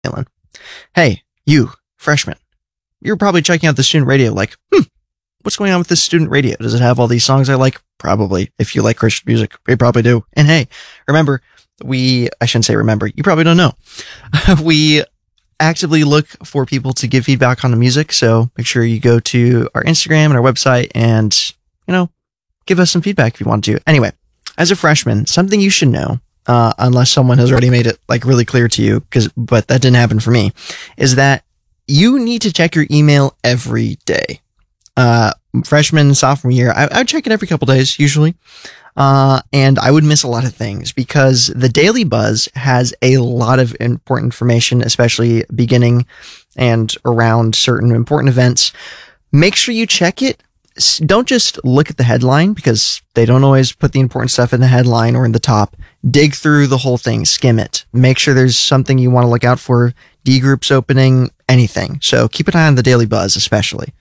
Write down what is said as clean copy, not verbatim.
Dylan. Hey, you, freshman. You're probably checking out the student radio like, what's going on with this student radio? Does it have all these songs I like? Probably. If you like Christian music, you probably do. And hey, remember, I shouldn't say remember, you probably don't know. We actively look for people to give feedback on the music, so make sure you go to our Instagram and our website and, give us some feedback if you want to. Anyway, as a freshman, something you should know, unless someone has already made it really clear to you, but that didn't happen for me, is that you need to check your email every day. Freshman, sophomore year, I would check it every couple days, usually. And I would miss a lot of things because the Daily Buzz has a lot of important information, especially beginning and around certain important events. Make sure you check it. Don't just look at the headline because they don't always put the important stuff in the headline or in the top. Dig through the whole thing, skim it. Make sure there's something you want to look out for. D groups opening, anything. So keep an eye on the Daily Buzz, especially.